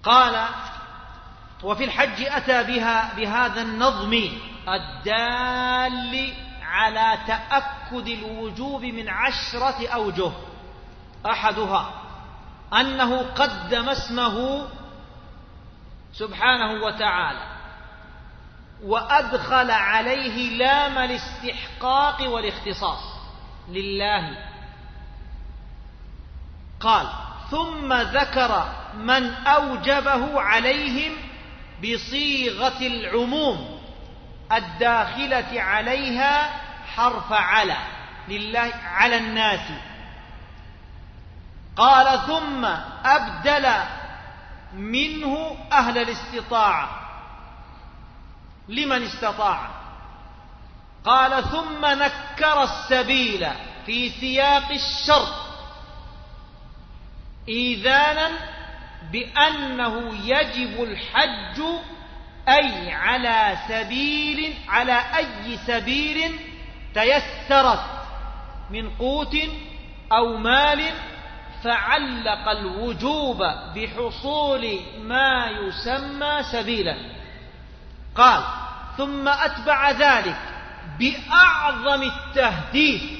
قال: وفي الحج أتى بهذا النظم الدال على تأكد الوجوب من 10 أوجه. أحدها أنه قدم اسمه سبحانه وتعالى وأدخل عليه لام الاستحقاق والاختصاص لله. قال: ثم ذكر من أوجبه عليهم بصيغة العموم الداخلة عليها حرف على لله على الناس. قال: ثم أبدل منه أهل الاستطاعة لمن استطاع. قال: ثم نكر السبيل في سياق الشرط إيذانا بأنه يجب الحج أي على أي سبيل تيسرت من قوت أو مال، فعلق الوجوب بحصول ما يسمى سبيلا. قال: ثم أتبع ذلك بأعظم التهديد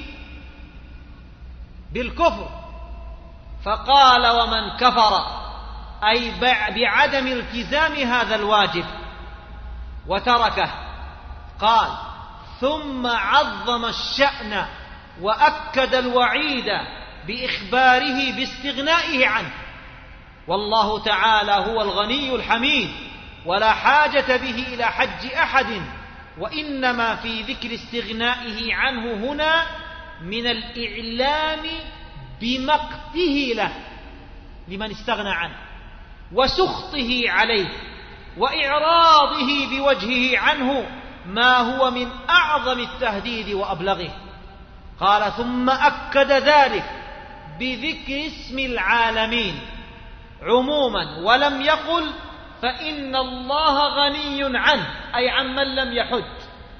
بالكفر، فقال: ومن كفر أي بعدم التزام هذا الواجب وتركه. قال: ثم عظم الشأن وأكد الوعيد بإخباره باستغنائه عنه، والله تعالى هو الغني الحميد ولا حاجة به إلى حج أحد، وإنما في ذكر استغنائه عنه هنا من الإعلام بمقته له لمن استغنى عنه وسخطه عليه وإعراضه بوجهه عنه، ما هو من أعظم التهديد وأبلغه. قال: ثم أكد ذلك بذكر اسم العالمين عموما، ولم يقل فإن الله غني عنه أي عمن لم يحج،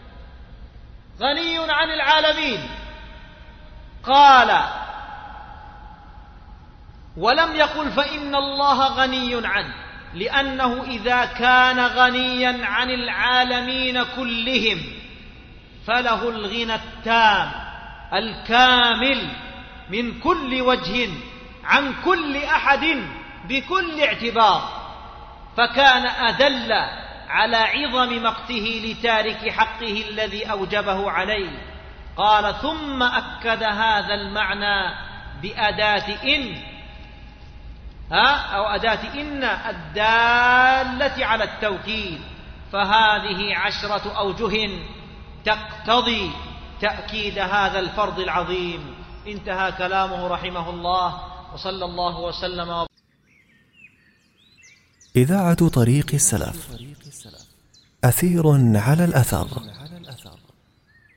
غني عن العالمين. قال: ولم يقل فإن الله غني عنه، لأنه إذا كان غنيا عن العالمين كلهم فله الغنى التام الكامل من كل وجه عن كل أحد بكل اعتبار، فكان أدل على عظم مقته لتارك حقه الذي أوجبه عليه. قال: ثم أكد هذا المعنى بأداة إن أو أداة إن الدالة على التوكيد، فهذه 10 أوجه تقتضي تأكيد هذا الفرض العظيم. انتهى كلامه رحمه الله، وصلى الله وسلم. إذاعة طريق السلف، أثير على الأثر.